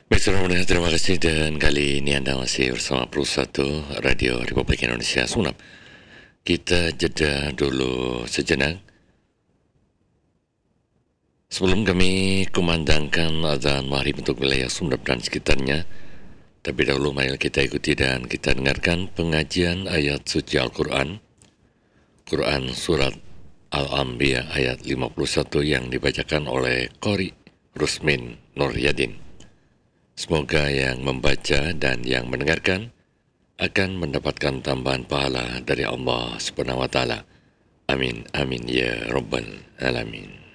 Baik, saudara, terima kasih dan kali ini Anda masih bersama Plus 1 Radio Republik Indonesia Sunap. Kita jeda dulu sejenak sebelum kami kumandangkan azan maghrib untuk wilayah Sunap dan sekitarnya. Tapi dahulu mari kita ikuti dan kita dengarkan pengajian ayat suci Al-Quran, Quran Surat Al-Anbiya ayat 51 yang dibacakan oleh Qori Rusmin Nur Yadin. Semoga yang membaca dan yang mendengarkan akan mendapatkan tambahan pahala dari Allah Subhanahu wa taala. Amin amin ya rabbal alamin.